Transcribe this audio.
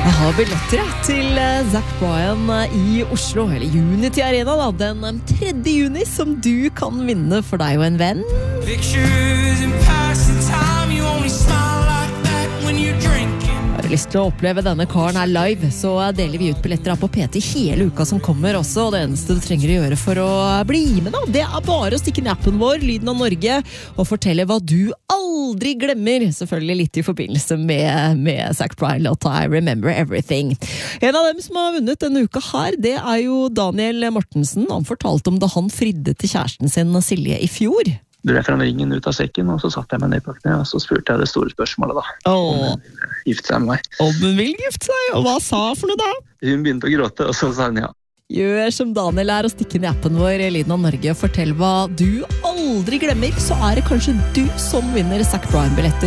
Jeg har billetter til Zac Bryan i Oslo, eller Unity Arena da, den 3. juni, som du kan vinne for deg og en venn. Har du lyst til å oppleve denne karen her live, så deler vi ut billetter på PT hele uka som kommer også, og det eneste du trenger å gjøre for å bli med da, det er bare å stikke inn i appen vår, Lyden av Norge, og fortelle hva du aldri glemmer, selvfølgelig litt i forbindelse med Zac Bryan-låta I Remember Everything. En av dem som har vunnet denne uka her, det er jo Daniel Mortensen. Han fortalte om da han fridde til kjæresten sin Silje i fjor. Drev fram ringen ut av sekken, og så satt jeg meg ned på kne, og så spurte jeg det store spørsmålet da. Om hun ville gifte seg med meg. Om hun vil gifte seg, og hva sa for noe da? Hun begynte å gråte, og så sa hun ja. Gjør som Daniel er, og stikk inn i appen vår, Lyden av Norge, og fortell hva du aldri glemmer, så er det kanskje du som vinner Zac Bryan-billetter.